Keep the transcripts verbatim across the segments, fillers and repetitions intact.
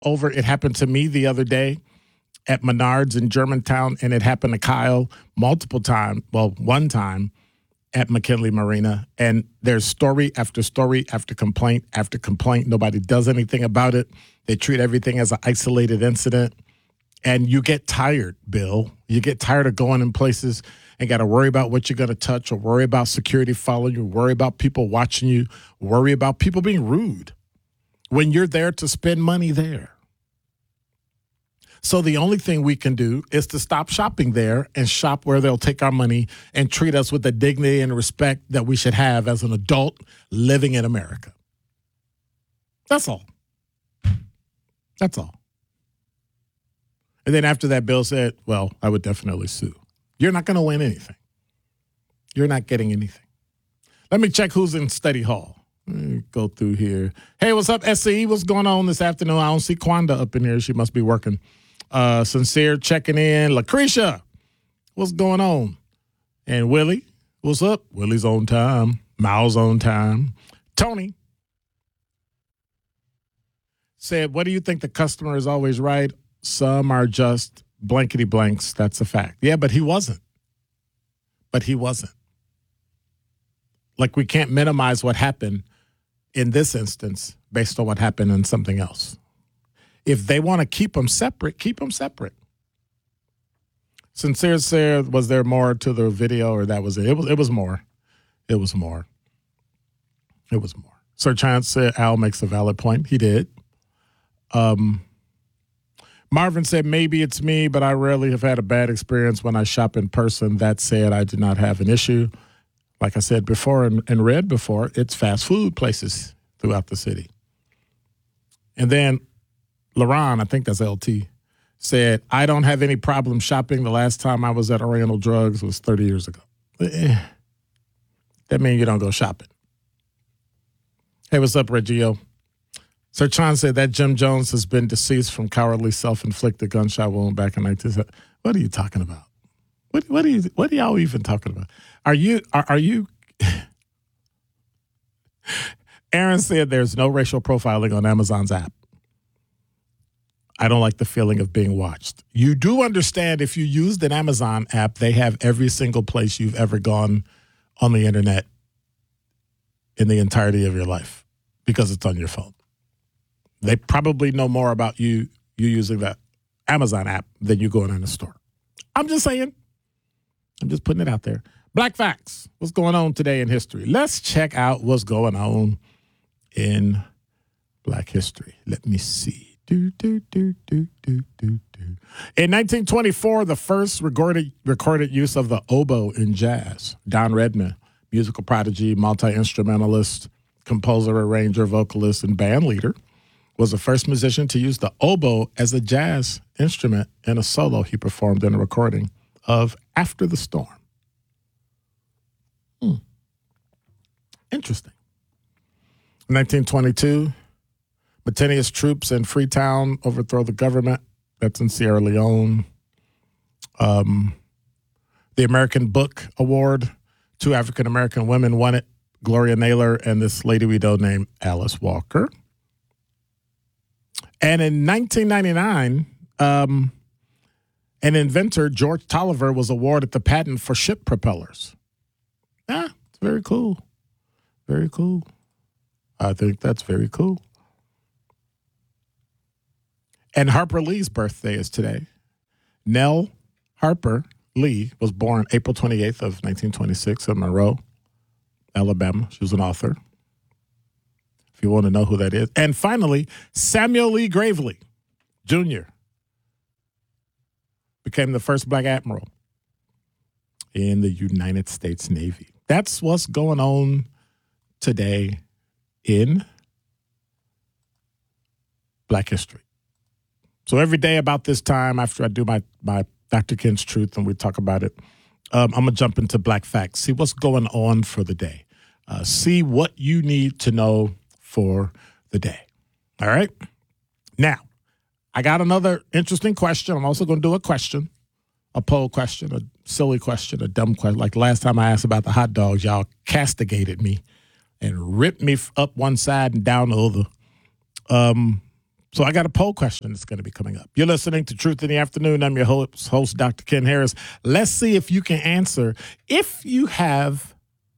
over. It happened to me the other day at Menards in Germantown, and it happened to Kyle multiple times. Well, one time at McKinley Marina. And there's story after story after complaint after complaint. Nobody does anything about it. They treat everything as an isolated incident. And you get tired, Bill. You get tired of going in places and got to worry about what you're going to touch or worry about security following you, worry about people watching you, worry about people being rude when you're there to spend money there. So the only thing we can do is to stop shopping there and shop where they'll take our money and treat us with the dignity and respect that we should have as an adult living in America. That's all. That's all. And then after that, Bill said, well, I would definitely sue. You're not going to win anything. You're not getting anything. Let me check who's in study hall. Let me go through here. Hey, what's up, S C E? What's going on this afternoon? I don't see Quanda up in here. She must be working. Uh, Sincere checking in. Lucretia, what's going on? And Willie, what's up? Willie's on time. Miles on time. Tony said, what do you think? The customer is always right? Some are just blankety blanks. That's a fact. Yeah, but he wasn't. But he wasn't. Like, we can't minimize what happened in this instance based on what happened in something else. If they want to keep them separate, keep them separate. Sincere said, was there more to the video, or that was it? It was, it was more. It was more. It was more. Sir Chance said Al makes a valid point. He did. Um, Marvin said, maybe it's me, but I rarely have had a bad experience when I shop in person. That said, I did not have an issue. Like I said before and, and read before, it's fast food places throughout the city. And then LaRon, I think that's L T, said, I don't have any problem shopping. The last time I was at Oriental Drugs was thirty years ago. Eh, that means you don't go shopping. Hey, what's up, Reggio? Sir Chan said that Jim Jones has been deceased from cowardly self-inflicted gunshot wound back in nineteen seventy. What are you talking about? What what are you what are y'all even talking about? Are you are, are you Aaron said there's no racial profiling on Amazon's app. I don't like the feeling of being watched. You do understand if you used an Amazon app, they have every single place you've ever gone on the internet in the entirety of your life because it's on your phone. They probably know more about you you using that Amazon app than you going in the store. I'm just saying. I'm just putting it out there. Black Facts. What's going on today in history? Let's check out what's going on in Black history. Let me see. Do, do, do, do, do, do, do. In nineteen twenty-four, the first recorded, recorded use of the oboe in jazz. Don Redman, musical prodigy, multi-instrumentalist, composer, arranger, vocalist, and band leader, was the first musician to use the oboe as a jazz instrument in a solo he performed in a recording of After the Storm. Hmm. Interesting. In nineteen twenty-two, Matthias troops in Freetown overthrow the government. That's in Sierra Leone. Um, the American Book Award, two African-American women won it, Gloria Naylor and this lady we know named Alice Walker. And in nineteen ninety-nine, um, an inventor, George Tolliver, was awarded the patent for ship propellers. Yeah, it's very cool. Very cool. I think that's very cool. And Harper Lee's birthday is today. Nell Harper Lee was born April twenty-eighth of nineteen twenty-six in Monroe, Alabama. She was an author, if you want to know who that is. And finally, Samuel Lee Gravely, Junior became the first black admiral in the United States Navy. That's what's going on today in Black history. So every day about this time, after I do my, my Doctor Ken's Truth and we talk about it, um, I'm going to jump into Black Facts, see what's going on for the day, uh, see what you need to know for the day. All right? Now, I got another interesting question. I'm also going to do a question, a poll question, a silly question, a dumb question. Like last time I asked about the hot dogs, y'all castigated me and ripped me up one side and down the other. Um, So I got a poll question that's going to be coming up. You're listening to Truth in the Afternoon. I'm your host, host, Doctor Ken Harris. Let's see if you can answer, if you have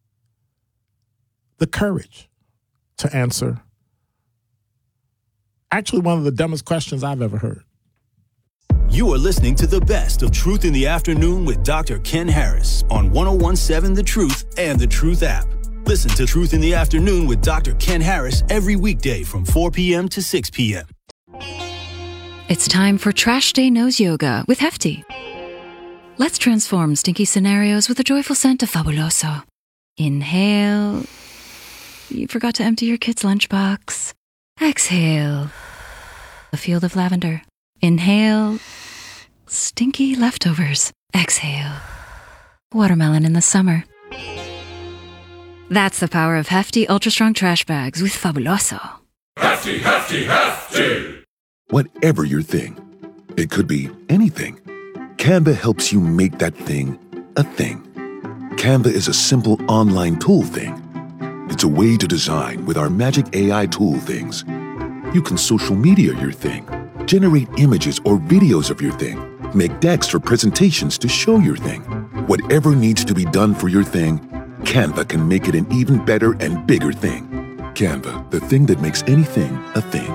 the courage to answer actually one of the dumbest questions I've ever heard. You are listening to the best of Truth in the Afternoon with Doctor Ken Harris on one oh one point seven The Truth and The Truth app. Listen to Truth in the Afternoon with Doctor Ken Harris every weekday from four p.m. to six p.m. It's time for Trash Day Nose Yoga with Hefty. Let's transform stinky scenarios with a joyful scent of Fabuloso. Inhale. You forgot to empty your kid's lunchbox. Exhale. A field of lavender. Inhale. Stinky leftovers. Exhale. Watermelon in the summer. That's the power of Hefty Ultra Strong Trash Bags with Fabuloso. Hefty, Hefty, Hefty! Whatever your thing, it could be anything. Canva helps you make that thing a thing. Canva is a simple online tool thing. It's a way to design with our magic A I tool things. You can social media your thing, generate images or videos of your thing, make decks for presentations to show your thing. Whatever needs to be done for your thing, Canva can make it an even better and bigger thing. Canva, the thing that makes anything a thing.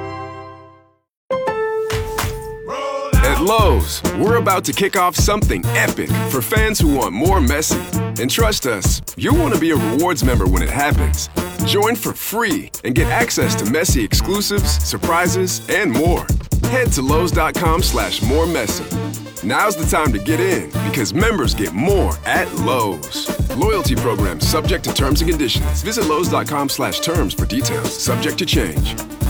At Lowe's, we're about to kick off something epic for fans who want more Messi. And trust us, you'll want to be a rewards member when it happens. Join for free and get access to Messi exclusives, surprises, and more. Head to Lowe's.com slash more Messi. Now's the time to get in because members get more at Lowe's. Loyalty program subject to terms and conditions. Visit Lowe's.com slash terms for details. Subject to change.